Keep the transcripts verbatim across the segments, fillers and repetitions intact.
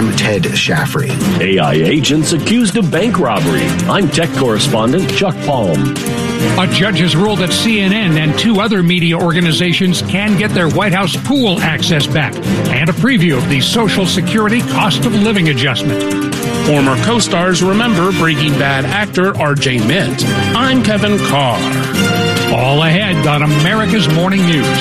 I'm Ted Shaffrey. A I agents accused of bank robbery. I'm tech correspondent Chuck Palm. A judge has ruled that C N N and two other media organizations can get their White House pool access back, and a preview of the Social Security cost of living adjustment. Former co-stars remember Breaking Bad actor R J Mint. I'm Kevin Carr. All ahead on America's Morning News.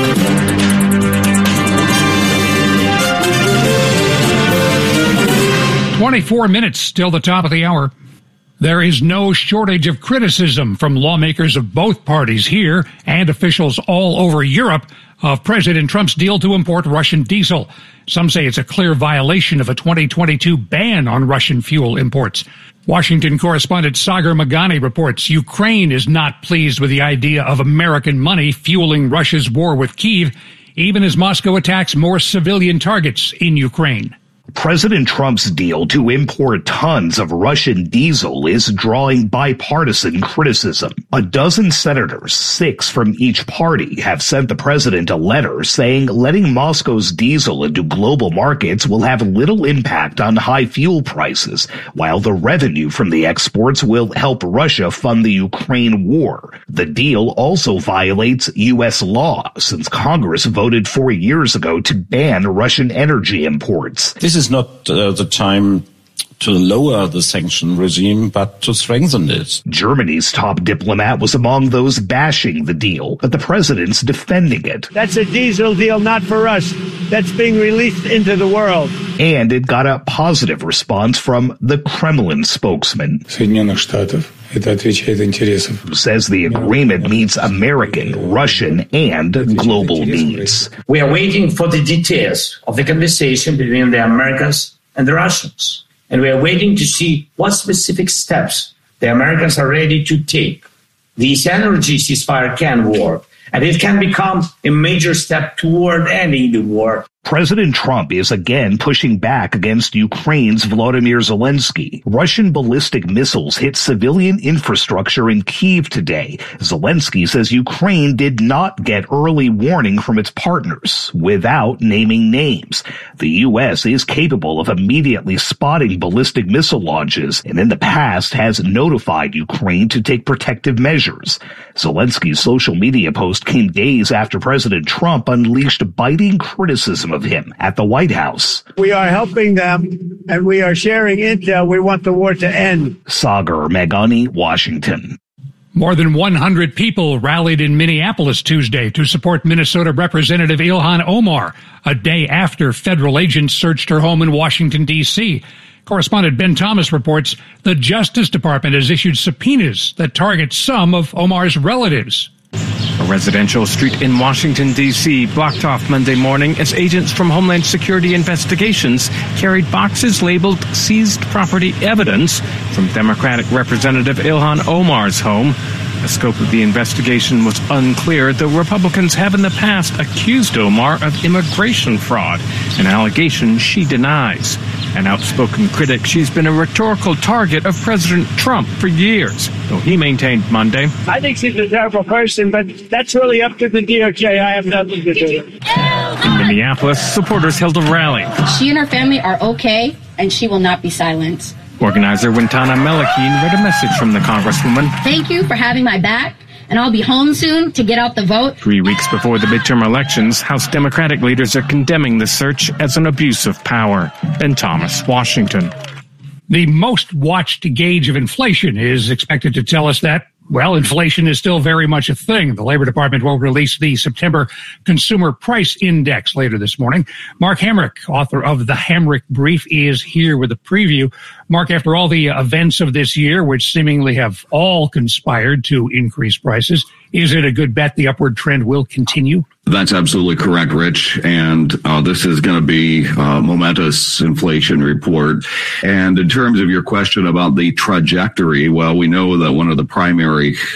twenty-four minutes till the top of the hour. There is no shortage of criticism from lawmakers of both parties here and officials all over Europe of President Trump's deal to import Russian diesel. Some say it's a clear violation of a twenty twenty-two ban on Russian fuel imports. Washington correspondent Sagar Meghani reports Ukraine is not pleased with the idea of American money fueling Russia's war with Kyiv, even as Moscow attacks more civilian targets in Ukraine. President Trump's deal to import tons of Russian diesel is drawing bipartisan criticism. A dozen senators, six from each party, have sent the president a letter saying letting Moscow's diesel into global markets will have little impact on high fuel prices, while the revenue from the exports will help Russia fund the Ukraine war. The deal also violates U S law, since Congress voted four years ago to ban Russian energy imports. This is not uh, the time to lower the sanction regime, but to strengthen it. Germany's top diplomat was among those bashing the deal, but the president's defending it. That's a diesel deal not for us. That's being released into the world. And it got a positive response from the Kremlin spokesman. Соединенных Штатов. Это отвечает интересам. Says the agreement meets American, Russian, and global needs. We are waiting for the details of the conversation between the Americans and the Russians. And we are waiting to see what specific steps the Americans are ready to take. This energy ceasefire can work, and it can become a major step toward ending the war. President Trump is again pushing back against Ukraine's Volodymyr Zelensky. Russian ballistic missiles hit civilian infrastructure in Kyiv today. Zelensky says Ukraine did not get early warning from its partners, without naming names. The U S is capable of immediately spotting ballistic missile launches, and in the past has notified Ukraine to take protective measures. Zelensky's social media post came days after President Trump unleashed biting criticism of him at the White House. We are helping them, and we are sharing intel. We want the war to end. Sagar Meghani, Washington. More than one hundred people rallied in Minneapolis Tuesday to support Minnesota Representative Ilhan Omar, a day after federal agents searched her home in Washington, D C Correspondent Ben Thomas reports the Justice Department has issued subpoenas that target some of Omar's relatives. A residential street in Washington, D C blocked off Monday morning as agents from Homeland Security Investigations carried boxes labeled seized property evidence from Democratic Representative Ilhan Omar's home. The scope of the investigation was unclear, though Republicans have in the past accused Omar of immigration fraud, an allegation she denies. An outspoken critic, she's been a rhetorical target of President Trump for years, though he maintained Monday. I think she's a terrible person, but that's really up to the D O J. I have nothing to do with it. In Minneapolis, supporters held a rally. She and her family are okay, and she will not be silenced. Organizer Wintana Melakine read a message from the Congresswoman. Thank you for having my back, and I'll be home soon to get out the vote. Three weeks before the midterm elections, House Democratic leaders are condemning the search as an abuse of power. Ben Thomas, Washington. The most watched gauge of inflation is expected to tell us that, well, inflation is still very much a thing. The Labor Department will release the September Consumer Price Index later this morning. Mark Hamrick, author of the Hamrick Brief, is here with a preview. Mark, after all the events of this year, which seemingly have all conspired to increase prices, is it a good bet the upward trend will continue? That's absolutely correct, Rich. And uh, this is going to be a momentous inflation report. And in terms of your question about the trajectory, well, we know that one of the primary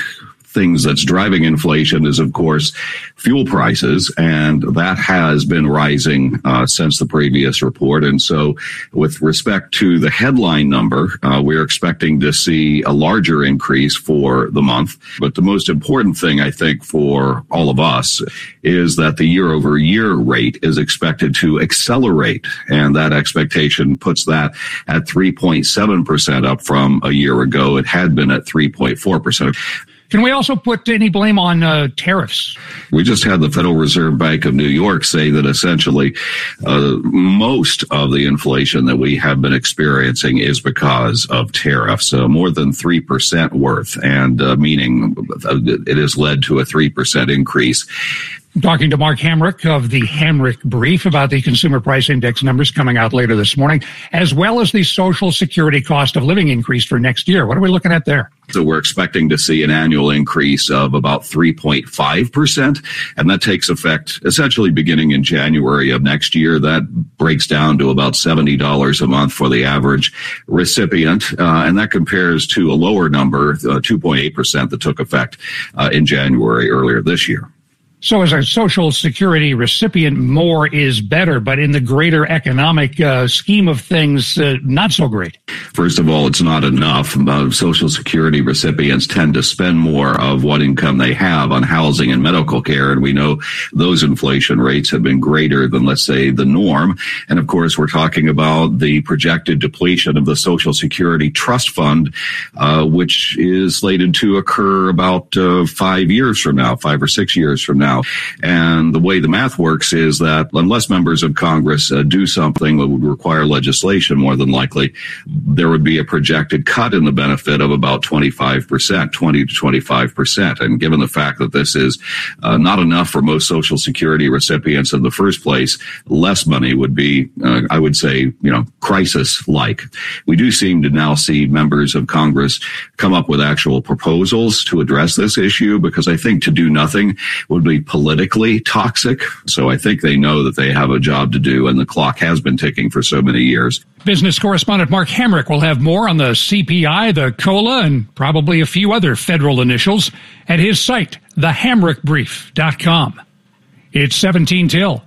things that's driving inflation is, of course, fuel prices, and that has been rising uh, since the previous report. And so with respect to the headline number, uh, we're expecting to see a larger increase for the month. But the most important thing, I think, for all of us is that the year-over-year rate is expected to accelerate, and that expectation puts that at three point seven percent up from a year ago. It had been at three point four percent. Can we also put any blame on uh, tariffs? We just had the Federal Reserve Bank of New York say that essentially uh, most of the inflation that we have been experiencing is because of tariffs, uh, more than three percent worth, and uh, meaning it has led to a three percent increase. Talking to Mark Hamrick of the Hamrick Brief about the Consumer Price Index numbers coming out later this morning, as well as the Social Security cost of living increase for next year. What are we looking at there? So we're expecting to see an annual increase of about three point five percent, and that takes effect essentially beginning in January of next year. That breaks down to about seventy dollars a month for the average recipient, uh, and that compares to a lower number, uh, two point eight percent, that took effect uh, in January earlier this year. So as a Social Security recipient, more is better, but in the greater economic uh, scheme of things, uh, not so great. First of all, it's not enough. Uh, Social Security recipients tend to spend more of what income they have on housing and medical care, and we know those inflation rates have been greater than, let's say, the norm. And of course, we're talking about the projected depletion of the Social Security Trust Fund, uh, which is slated to occur about uh, five years from now, five or six years from now. Now. And the way the math works is that unless members of Congress uh, do something that would require legislation, more than likely, there would be a projected cut in the benefit of about twenty-five percent, twenty to twenty-five percent. And given the fact that this is uh, not enough for most Social Security recipients in the first place, less money would be, uh, I would say, you know, crisis-like. We do seem to now see members of Congress come up with actual proposals to address this issue, because I think to do nothing would be politically toxic. So I think they know that they have a job to do, and the clock has been ticking for so many years. Business correspondent Mark Hamrick will have more on the C P I, the COLA, and probably a few other federal initials at his site, the hamrick brief dot com. It's seventeen till.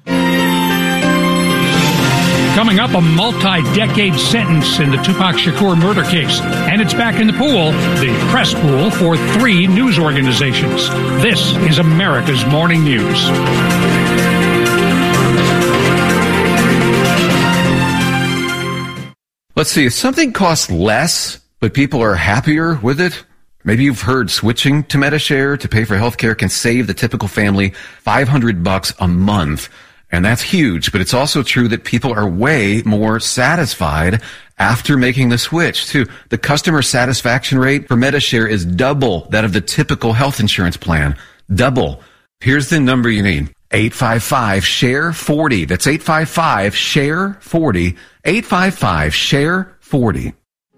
Coming up, a multi-decade sentence in the Tupac Shakur murder case. And it's back in the pool, the press pool, for three news organizations. This is America's Morning News. Let's see, if something costs less, but people are happier with it, maybe you've heard switching to Medi-Share to pay for healthcare can save the typical family five hundred bucks a month. And that's huge, but it's also true that people are way more satisfied after making the switch, too. The customer satisfaction rate for Medi-Share is double that of the typical health insurance plan. Double. Here's the number you need. eight five five, S H A R E forty. That's eight five five, S H A R E forty. eight five five, S H A R E forty.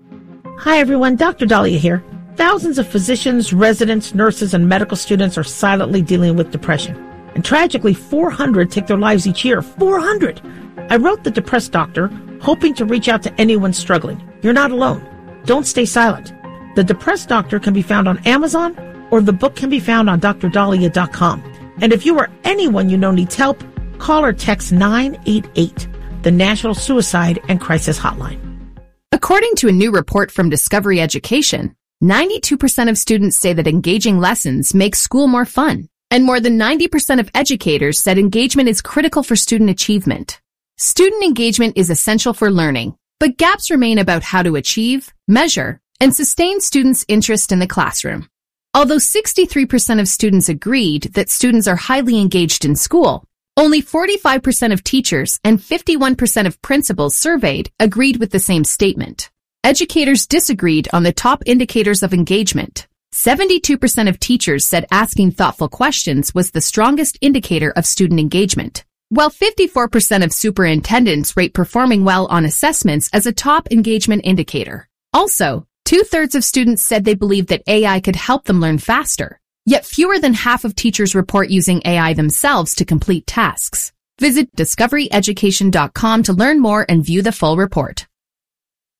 Hi, everyone. Doctor Dahlia here. Thousands of physicians, residents, nurses, and medical students are silently dealing with depression. And tragically, four hundred take their lives each year. four hundred! I wrote The Depressed Doctor, hoping to reach out to anyone struggling. You're not alone. Don't stay silent. The Depressed Doctor can be found on Amazon, or the book can be found on D R dahlia dot com. And if you or anyone you know needs help, call or text nine eight eight, the National Suicide and Crisis Hotline. According to a new report from Discovery Education, ninety-two percent of students say that engaging lessons make school more fun. And more than ninety percent of educators said engagement is critical for student achievement. Student engagement is essential for learning, but gaps remain about how to achieve, measure, and sustain students' interest in the classroom. Although sixty-three percent of students agreed that students are highly engaged in school, only forty-five percent of teachers and fifty-one percent of principals surveyed agreed with the same statement. Educators disagreed on the top indicators of engagement. seventy-two percent of teachers said asking thoughtful questions was the strongest indicator of student engagement, while fifty-four percent of superintendents rate performing well on assessments as a top engagement indicator. Also, two-thirds of students said they believed that A I could help them learn faster, yet fewer than half of teachers report using A I themselves to complete tasks. Visit discovery education dot com to learn more and view the full report.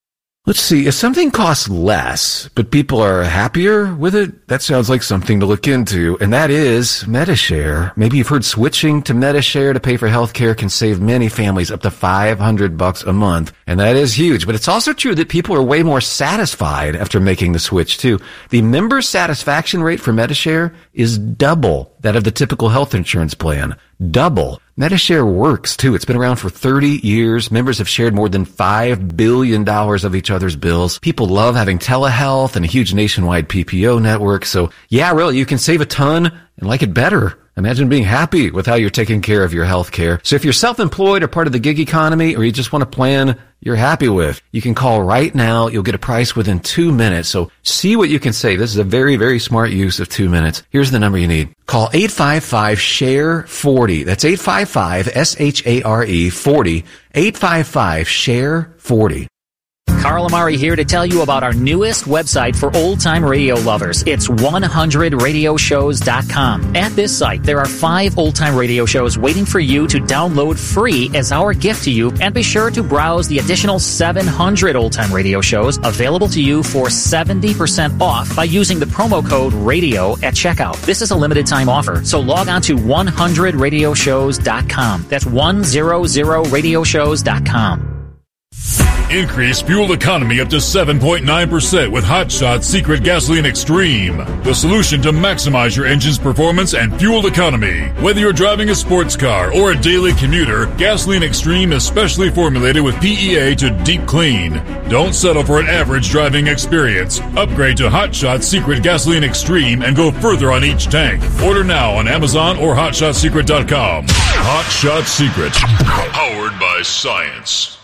Let's see, if something costs less, but people are happier with it, that sounds like something to look into, and that is Medi-Share. Maybe you've heard switching to Medi-Share to pay for healthcare can save many families up to five hundred bucks a month, and that is huge. But it's also true that people are way more satisfied after making the switch, too. The member satisfaction rate for Medi-Share is double that of the typical health insurance plan. Double. Medi-Share works, too. It's been around for thirty years. Members have shared more than five billion dollars of each other's bills. People love having telehealth and a huge nationwide P P O network. So, yeah, really, you can save a ton and like it better. Imagine being happy with how you're taking care of your health care. So if you're self-employed or part of the gig economy, or you just want a plan you're happy with, you can call right now. You'll get a price within two minutes. So see what you can save. This is a very, very smart use of two minutes. Here's the number you need. Call eight five five, S H A R E, forty. That's eight five five, S H A R E, forty. eight five five, S H A R E, forty. Carl Amari here to tell you about our newest website for old-time radio lovers. It's one hundred radio shows dot com. At this site, there are five old-time radio shows waiting for you to download free as our gift to you, and be sure to browse the additional seven hundred old-time radio shows available to you for seventy percent off by using the promo code RADIO at checkout. This is a limited-time offer, so log on to one hundred radio shows dot com. That's one hundred radio shows dot com. Increase fuel economy up to seven point nine percent with Hot Shot Secret Gasoline Extreme. The solution to maximize your engine's performance and fuel economy. Whether you're driving a sports car or a daily commuter, Gasoline Extreme is specially formulated with P E A to deep clean. Don't settle for an average driving experience. Upgrade to Hot Shot Secret Gasoline Extreme and go further on each tank. Order now on Amazon or hot shot secret dot com. Hot Shot Secret. Powered by science.